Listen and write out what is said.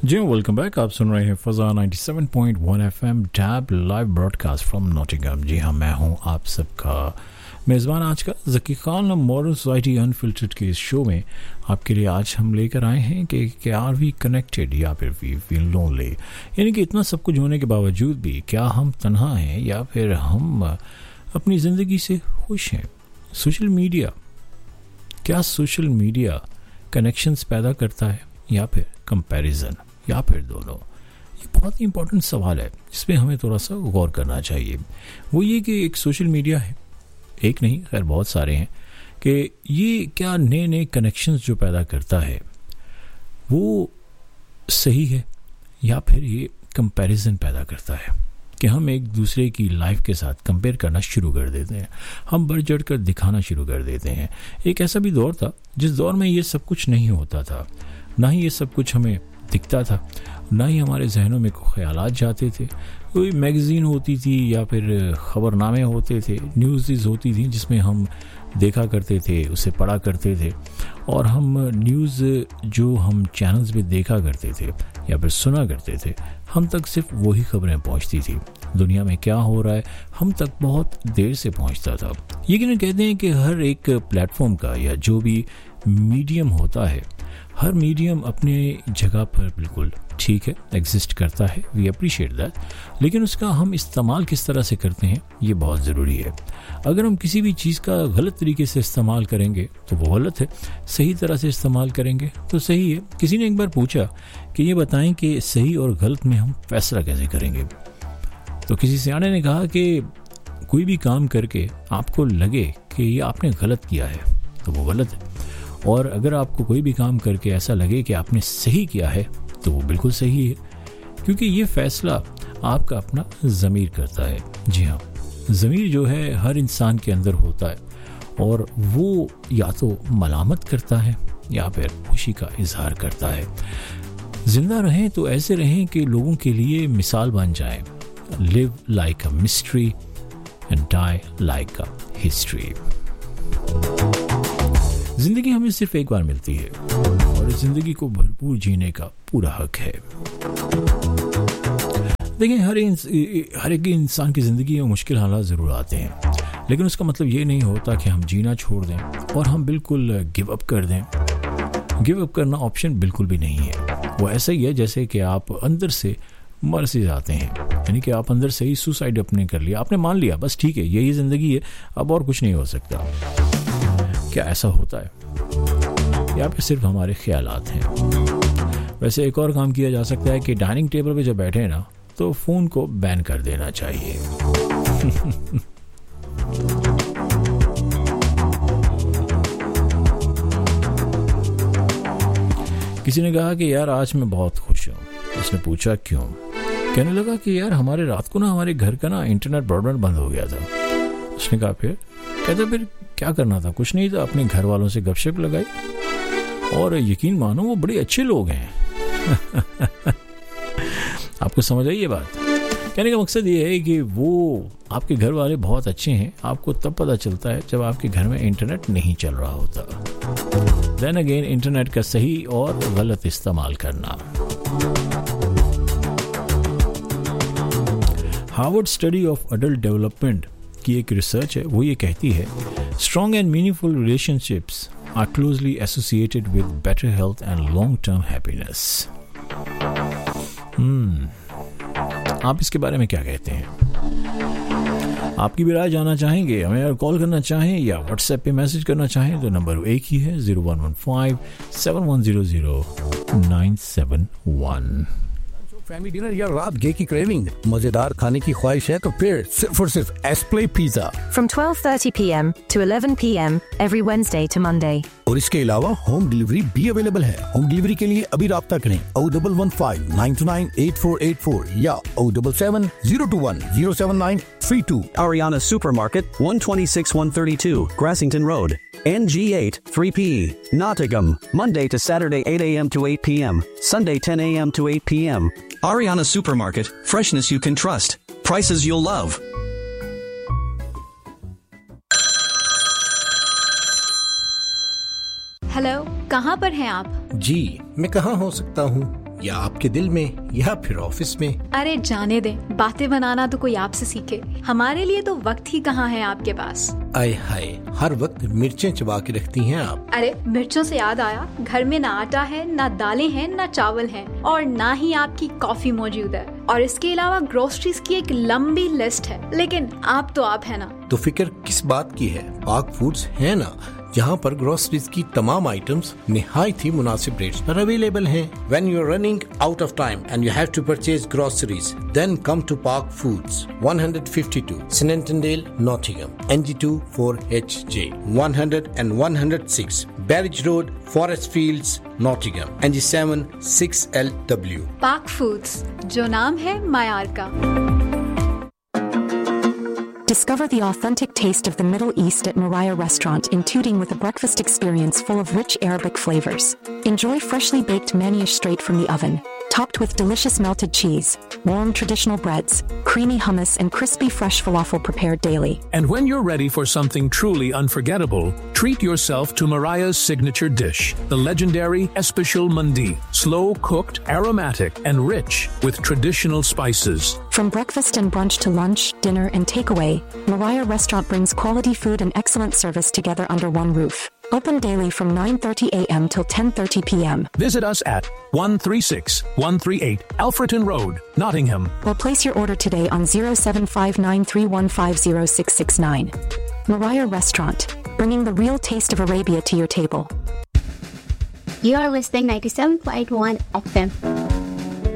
जी welcome back. आप सुन रहे हैं फजा 97.1 FM tab live broadcast from Nottingham. जी हाँ, मैं हूँ आप सबका मेज़बान आज का Zaki Khan. Modern society unfiltered के इस शो में आपके लिए आज हम लेकर आए हैं कि आर वी कनेक्टेड या फिर वी फील लोनली, यानी कि इतना सब कुछ होने के बावजूद भी क्या हम तन्हा हैं या फिर हम अपनी ज़िंदगी से खुश हैं। सोशल मीडिया, क्या सोशल मीडिया कनेक्शंस पैदा करता है या फिर कंपैरिजन या फिर दोनों? ये बहुत ही इंपॉर्टेंट सवाल है जिस पे हमें थोड़ा सा गौर करना चाहिए। वो ये कि एक सोशल मीडिया है, एक नहीं खैर बहुत सारे हैं, कि ये क्या नए नए कनेक्शंस जो पैदा करता है वो सही है या फिर ये कंपैरिजन पैदा करता है कि हम एक दूसरे की लाइफ के साथ कंपेयर करना शुरू कर देते हैं, हम बढ़ चढ़ कर दिखाना शुरू कर देते हैं। एक ऐसा भी दौर था जिस दौर में ये सब कुछ नहीं होता था, ना ही ये सब कुछ हमें दिखता था, ना ही हमारे जहनों में कोई ख्यालात जाते थे। कोई मैगज़ीन होती थी या फिर ख़बरनामे होते थे, न्यूज़ होती थी जिसमें हम देखा करते थे, उसे पढ़ा करते थे, और हम न्यूज़ जो हम चैनल्स पे देखा करते थे या फिर सुना करते थे, हम तक सिर्फ वही खबरें पहुंचती थी। दुनिया में क्या हो रहा है हम तक बहुत देर से पहुंचता था। यकीनन कहते हैं कि हर एक प्लेटफॉर्म का या जो भी मीडियम होता है, हर मीडियम अपने जगह पर बिल्कुल ठीक है, एग्जिस्ट करता है, वी अप्रिशिएट दैट, लेकिन उसका हम इस्तेमाल किस तरह से करते हैं ये बहुत ज़रूरी है। अगर हम किसी भी चीज़ का गलत तरीके से इस्तेमाल करेंगे तो वो गलत है, सही तरह से इस्तेमाल करेंगे तो सही है। किसी ने एक बार पूछा कि ये बताएं कि सही और गलत में हम फैसला कैसे करेंगे, तो किसी सियाने ने कहा कि कोई भी काम करके आपको लगे कि ये आपने गलत किया है तो वो गलत है, और अगर आपको कोई भी काम करके ऐसा लगे कि आपने सही किया है तो वो बिल्कुल सही है, क्योंकि ये फैसला आपका अपना ज़मीर करता है। जी हाँ, ज़मीर जो है हर इंसान के अंदर होता है और वो या तो मलामत करता है या फिर खुशी का इजहार करता है। जिंदा रहें तो ऐसे रहें कि लोगों के लिए मिसाल बन जाएं। Live like a mystery and die like a history. जिंदगी हमें सिर्फ एक बार मिलती है और इस जिंदगी को भरपूर जीने का पूरा हक है। देखिए, हर एक इंसान की जिंदगी में मुश्किल हालात जरूर आते हैं, लेकिन उसका मतलब ये नहीं होता कि हम जीना छोड़ दें और हम बिल्कुल गिव अप कर दें। गिव अप करना ऑप्शन बिल्कुल भी नहीं है। वो ऐसा ही है जैसे कि आप अंदर से मर से जाते हैं, यानी कि आप अंदर से ही सुसाइड अपने कर लिया, आपने मान लिया बस ठीक है यही जिंदगी है, अब और कुछ नहीं हो सकता। क्या ऐसा होता है या फिर सिर्फ हमारे ख्यालात हैं? वैसे एक और काम किया जा सकता है कि डाइनिंग टेबल पे जब बैठे हैं ना तो फोन को बैन कर देना चाहिए। किसी ने कहा कि यार आज मैं बहुत खुश हूँ। उसने पूछा क्यों? कहने लगा कि यार हमारे रात को ना हमारे घर का ना इंटरनेट ब्रॉडबैंड बंद हो गया था। उसने कहा फिर? कहता फिर क्या करना था? कुछ नहीं था, अपने घर वालों से गपशप लगाई और यकीन मानो वो बड़े अच्छे लोग हैं। आपको समझ आई ये बात? कहने का मकसद ये है कि वो आपके घर वाले बहुत अच्छे हैं, आपको तब पता चलता है जब आपके घर में इंटरनेट नहीं चल रहा होता। देन अगेन, इंटरनेट का सही और गलत इस्तेमाल करना। Harvard study of adult development की एक रिसर्च है, वो ये कहती है strong and meaningful relationships are closely associated with better health and long term happiness. आप इसके बारे में क्या कहते हैं? आपकी भी राय जानना चाहेंगे? हमें अगर कॉल करना चाहें या व्हाट्सएप पे मैसेज करना चाहें तो नंबर एक ही है 0115-7100-971। फैमिली डिनर या रात गे की क्रेविंग, मजेदार खाने की ख्वाहिश है तो फिर सिर्फ और सिर्फ एस्प्ले pizza from 12:30 p.m. to 11 p.m. every Wednesday to Monday. और इसके अलावा होम डिलीवरी भी अवेलेबल है। होम डिलीवरी के लिए अभी राब्ता करें 0115-929-8484 या 077-021-07932। Ariana Supermarket, 126-132, Grassington Road, NG8 3PE, Nottingham, Monday to Saturday 8 a.m. to 8 p.m., Sunday 10 a.m. to 8 p.m. Ariana Supermarket, freshness you can trust, prices you'll love. Hello, कहाँ पर हैं आप? जी, मैं कहाँ हो सकता हूँ? या आपके दिल में या फिर ऑफिस में? अरे जाने दे, बातें बनाना तो कोई आपसे सीखे, हमारे लिए तो वक्त ही कहाँ है आपके पास। आय हाय, हर वक्त मिर्चें चबा के रखती हैं आप। अरे मिर्चों से याद आया, घर में ना आटा है, ना दालें हैं, ना चावल हैं, और ना ही आपकी कॉफी मौजूद है, और इसके अलावा ग्रोसरीज की एक लंबी लिस्ट है। लेकिन आप तो आप है ना। तो फिक्र किस बात की है, पाक फूड्स है ना, जहाँ पर ग्रोसरीज की तमाम आइटम्स निहायत ही मुनासिब रेट्स पर अवेलेबल हैं। When you're running out of time and you have to purchase groceries, then come to Park Foods, 152 Snentondale, Nottingham, NG2 4HJ, 100 and 106 Barrage Road, Forest Fields, Nottingham, NG7 6LW. Park Foods, जो नाम है मायार का। Discover the authentic taste of the Middle East at Moriah Restaurant in Tooting with a breakfast experience full of rich Arabic flavors. Enjoy freshly baked manish straight from the oven, topped with delicious melted cheese, warm traditional breads, creamy hummus, and crispy fresh falafel prepared daily. And when you're ready for something truly unforgettable, treat yourself to Mariah's signature dish, the legendary Especial Mandi, slow-cooked, aromatic, and rich with traditional spices. From breakfast and brunch to lunch, dinner, and takeaway, Mariah Restaurant brings quality food and excellent service together under one roof. Open daily from 9:30 a.m. till 10:30 p.m. Visit us at 136-138 Alfreton Road, Nottingham. Or place your order today on 075931506669. Mariah Restaurant, bringing the real taste of Arabia to your table. You are listening 97.1 FM.